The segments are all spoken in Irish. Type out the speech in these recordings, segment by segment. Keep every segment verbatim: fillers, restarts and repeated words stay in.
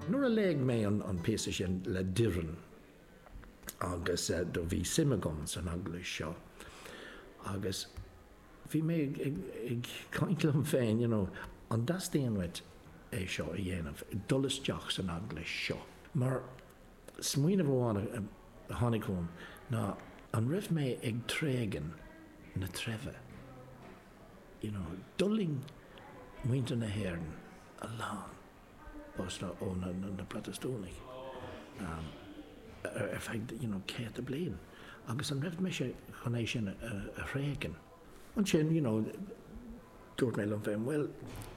Nuair a léig mé an, an péasa sin le diran agus uh, do bhí simagam san agla seo. Agus bhí mé ag caintlam féin, you know, an das déanhaid é seo i dhéanamh, dullas deach san agla seo. Mar smuoine bháin a tháinig chun ná an raibh mé ag trégan na trefhe. You know, dulling muinte na héireann a lán os na ó na, na, na protestónig. Um, ar ar feid, you know, céit a blian. Agus an raibh mé sé chunéis sin a, a, a régan. An sin, you know, dúirt mé an féin, well,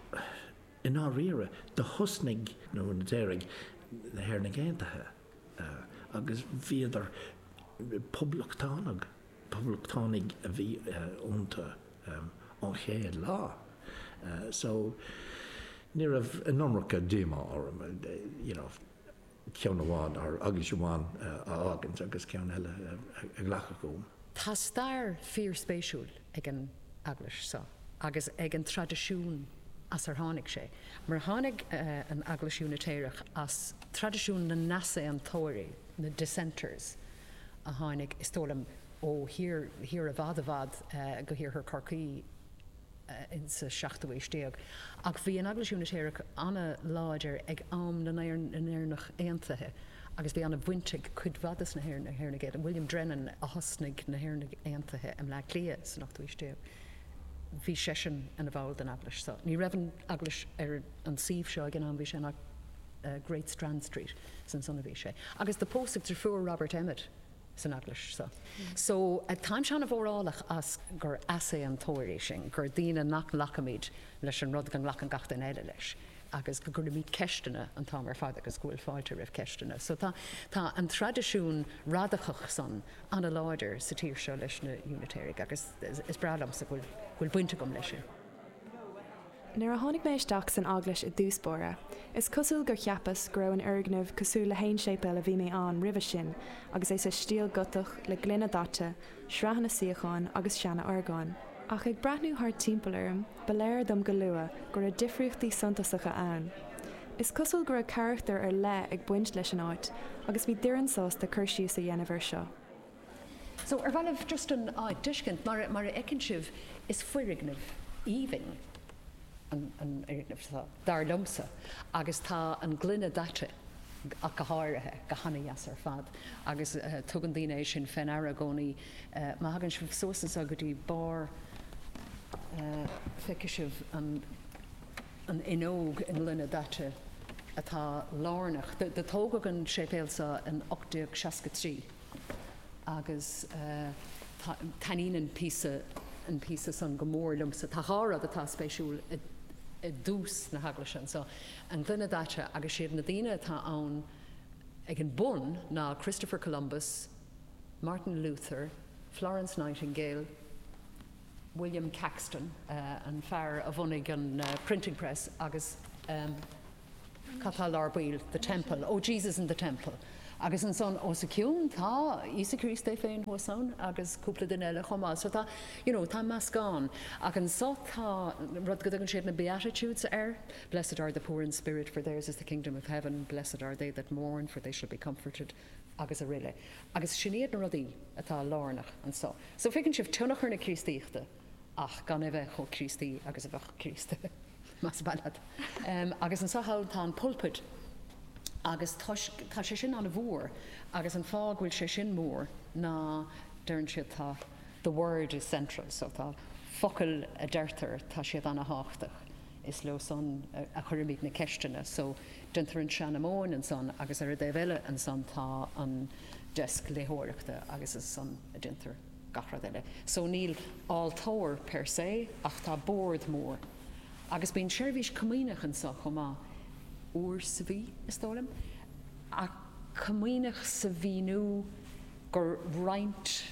in á riire, de husnig nó na déireg na héir na géantathe. Uh, agus bhíidir publictánag, publictánig a bhí ónta um, an chéad lá. Uh, so, ní raibh an nómracha díma orm, you know, ceann amháin ar agus amháin a ágant agus ceann eile a ghlacha gom. Tá stair fíor spéisiúil ag an aglas sa, agus ag an tradiisiún as ar tháinig sé. Mar tháinig uh, an aglasisiún téireach as tradiisiún na nasa an tóirí, na dissenters a tháinig is tólam ó hir, hir a bhad a bhad uh, go hir her Corcaí uh, in sa seachtaí stéag. Ag bhí an aglasisiún téireach anna láidir ag am na nairnach éantathe, agus bhí anna bhaintig chud bhadas na héir na héir na géad. William Drennan a hosnig na héir na éantathe am le clia sa nachtaí stéag. Bhí sé sin an a bháil den aglas sa. Ní raibhann aglas ar an síomh seo ag an am bhí sé nach uh, Great Strand Street san sonna bhí sé. Agus de póstig tar fuair Robert Emmet san aglas sa. Mm. So a time sean a bhórálach as gur asa an tóirí sin, gur dtíana nach lachamid leis an rud gan lach an gachta an eile leis. Agus go gur míid ceistena an tá mar fád agus gúil fáilte raibh ceistena. So tá, tá an tradiisiún radachach san anna láidir sa tír seo leis na Unitéirigh agus is, is bradam sa gúil, gúil buinte gom leis. Nuair a tháinig mé isteach san aglas i dúspóra, is cosúil gur cheapas go raibh an urgnamh cosú le haon séipéil a bhí mé an ribh sin, agus é sa stíal gotach le glynna data, sreathanna siocháin agus seanna argáin. Ach ag brathnú thar timpplairm, beléir dom go lua gur a difriúchtaí suntasacha ann. Is cosúil gur a charachtar ar le ag buint leis an áit, agus bhí deireann sás de chuirsí sa dhéanamh seo. So ar bhailh just an áid tuiscint mar mar a ecinn sibh is fuirignamh íhing an an éignamh dar lomsa, agus tá an glynna data ach go háirithe go hanaías ar fad. Agus uh, tugan daoine sin Fen Aragónaí uh, má hagann sibh sósas a go dtí bar uh, feice sibh an, an inóg in glynna data atá lárnach. De, de tóga an sépéilsa an ochtaíoch seasca trí agus uh, tanín an písa an písa san go mór lumsa. Tá hárad atá spéisiúil i, i dús na haglasin. So an glynna data agus siad na daoine atá ann ag an bun ná Christopher Columbus, Martin Luther, Florence Nightingale, William Caxton, uh, an fear a bhunaigh an uh, printing press agus um, Cathal Arbíl, the temple, oh Jesus in the temple. Agus an son ó sa ciún tá Isa Christe féin ho son agus cúpla den eile chomá. So tá, you know, tá mascán. Ag an so tá rud go an siad na Beatitudes ar. Blessed are the poor in spirit, for theirs is the kingdom of heaven. Blessed are they that mourn, for they shall be comforted. Agus a riile. Agus sinnéad na rudaí atá lárnach an so. So ficinn sibh tunach ar na Christíochta, ach gan a bheith cho Christí agus a bheith Christe. Mas ballad. Um, agus an so hail tá an pulpit. Agus tá sé sin an a bhór, agus an fág bhfuil sé sin mór ná dearn siad tá the word is central, so tá focail a deirtar tá siad an a háchtach is lo son a chuirmíd na ceistena, so dentar an seanamóin an son agus ar a déhile an son tá an desk léthóireachta agus is son a dentar gachra eile. So níl áiltóir per se ach tá bord mór. Agus bíon seirbhís cumínach an sa chomá úr sa bhí is tólam, a cumínach sa bhíú gur roint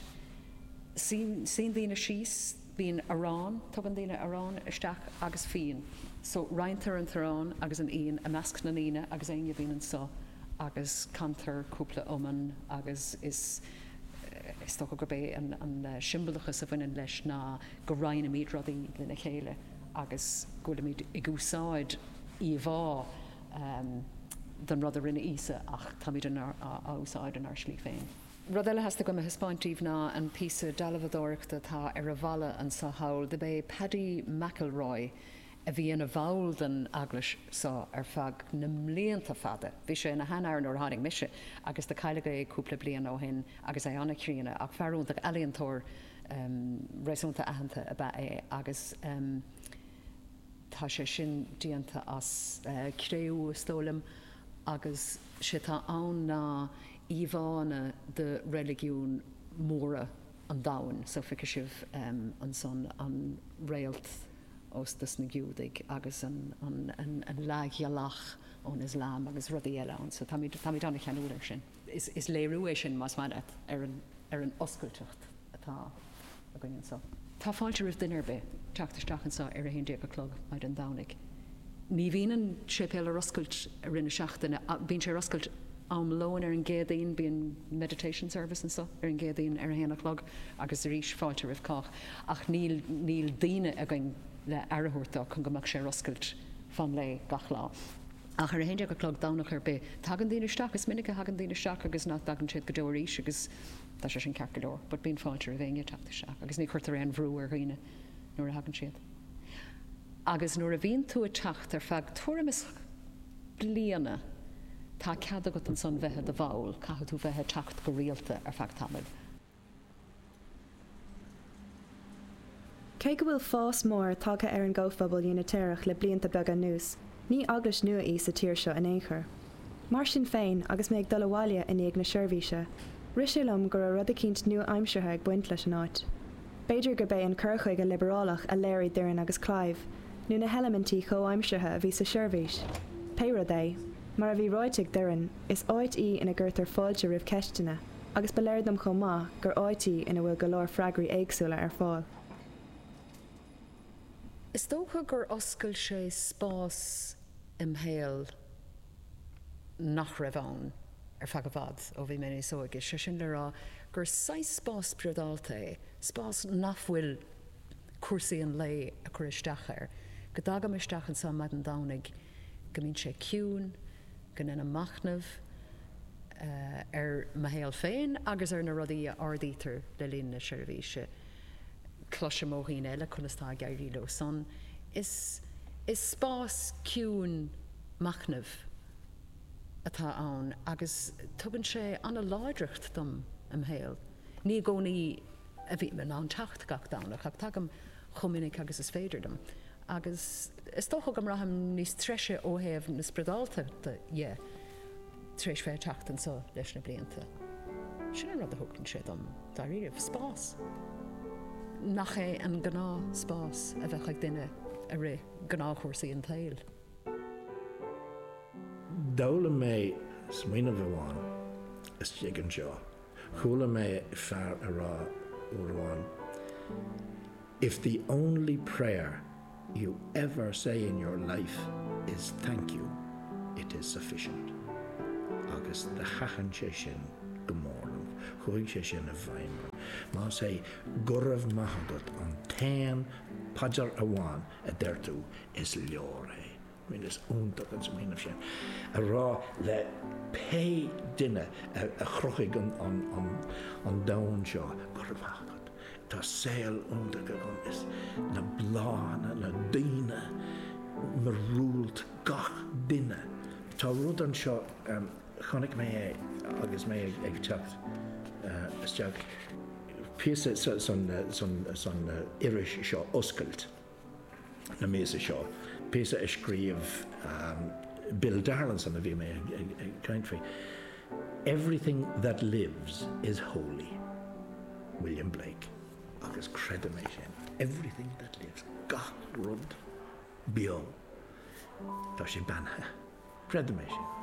sin daoine síos bíon arán, tugann daoine arán isteach agus fion. So rointar an tarrán agus an íon a measc na líine agus aine bhíon an so agus cantar cúpla oman agus is is tó go bé an, an uh, simbalacha sa bhain leis ná go rainna míad rudaí lena chéile agus gola míad i gúsáid í bhá um, den rud a rinne ísa ach tamid an ásáid an ar slí féin. Rud eile heasta go a hispáintíomh ná an písa dalhadóireachta tá ar a bhalla an sa hail de bé Paddy McElroy a bhí in a bhail den aglas sa ar fag na mblianta fada. Bhí sé na hanar nó hánig mise agus de caiilige é cúpla blian ó hin agus é anna críanna ach fearúntaach eíontóir um, réisúnta ahananta a ba é agus um, tá sé sin díanta as uh, créú stólam agus sé tá ann ná íhána de religiún móra an dain, so fice sibh um, an son an réalt os dus na giúdig agus an, an, an, an leaghealach ón Islam agus rudí eile an, so tá mí dána cheanúir sin. Is, is léirú é sin más maidad ar an, ar an oscailteacht atá a gaiin so. Tá fáilte rih duine be, teachtarsteachchan sa ar a hén déag a clog maid an dánig. Ní bhíon an sépéal ar oscailt ar rinne seachtainna, bíonn sé oscailt am lóin ar an géadaín bíon meditation service an so ar an géadaín ar a héana clog agus a ríis fáilte rih cách ach níl, níl daine a gaiin le airthúirta chun go mbeadh sé oscailt fan le gach lá. Ach ar a hén déag a clog dánach ar be, tagan daoine isteach is minic a hagan daoine isteach agus nach dagan siad go dóir ríis agus tá sé sin ceart go leor, bud bíon fáilte a bhéine teachtarsteach agus ní chuirtar an bhrú ar ghaoine nuair a hagan siad. Agus nuair a bhíonn tú a teacht ar feadh tuairemas bliana tá cead agat an son bheithe de bhail, caithfidh tú bheithe teacht go rialta ar feadh tamid. Cé go bhfuil fás mór tácha ar an ggófabal unitéireach le blianta beag an nús, ní aglas nua í sa tíir seo in éair. Mar sin féin agus méid dul bháile in éag na seirbhíse, riisiúlam gur a rud a cinnt nua aimseartha ag buint leis an áit. Beidir gur bé an curchuig a liberálach a léirí durin agus Clive, nu na helamentí cho aimseartha a bhí sa seirbhís. Péire é, mar a bhí roiiteag durin is áit í ina ggurtar fáilte rih ceistena, agus beléirdam chomh maith gur áití ina bhfuil go leor freagraí éagsúla ar fáil. Is dócha gur oscail sé spás imhéal nach raibh ann ar feadh a bhfad ó bhí mé sóige sé sin le rá gur seis spás priodálta é, spás nach bhfuil cuasaí an lé a chur isteach ar. Go dagam isteach an sa maid an dánig go mbíonn sé ciún, go nena machnamh uh, ar mahéal féin agus ar na rudaí a ardítar le líon na seirbhíse. Cloise móghín eile chunastá geirí le son, is, is spás ciún machnamh atá ann, agus tugann sé anna láidreacht dom am héal. Ní gcónaí a bhí me ná an teacht gach dánach, ach tagam chomininic agus is féidir dom. Agus is tócha go raham níos treise ó héamh na spredálta de, yeah, treis fé teachtan so leis na blianta. Sin an rud a thugann sé dom, dá riamh spás. Nach é an gná spás a bheith ag duine a ré gná chósaí an tail. Dála mé smaoine bhháin is an seo. Chúla mé fear a rá uháin. If the only prayer you ever say in your life is thank you, it is sufficient. Agus de chachan sé sin go mórlam, chuig sé sin a bhaimar. Má sé gurrah maithagat an tain paidir a bháin a deirtú is leor é. Mín is úntaach an smíanamh sin. A rá le pé duine a, a chrochaig an, an, an, an dán seo gurrah maithagat. Tá saoil úntaach an is na blána, na daoine, mar rúlt gach duine. Tá rud an seo um, chonig mé agus mé ag teacht uh, isteach píosa son son iris seo oscailt na méasa seo. Píosa a scríomh um, Bill Darlan san a bhí mé ag country. Everything that lives is holy. William Blake. Agus credim é sin. Everything that lives. Gach rud bio. Tá sé bantha. Credim é sin.